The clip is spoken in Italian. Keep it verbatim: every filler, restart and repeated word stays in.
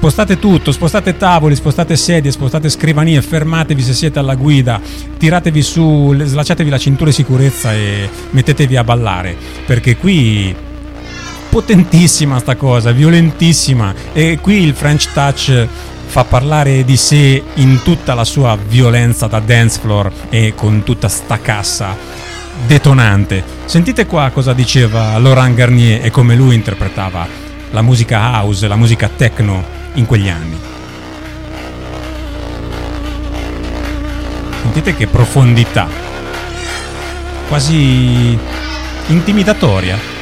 spostate tutto, spostate tavoli, spostate sedie, spostate scrivanie, fermatevi se siete alla guida, tiratevi su, slacciatevi la cintura di sicurezza e mettetevi a ballare, perché qui potentissima sta cosa, violentissima, e qui il French Touch fa parlare di sé in tutta la sua violenza da dance floor e con tutta sta cassa detonante. Sentite qua cosa diceva Laurent Garnier e come lui interpretava la musica house, la musica techno in quegli anni. Sentite che profondità, quasi intimidatoria.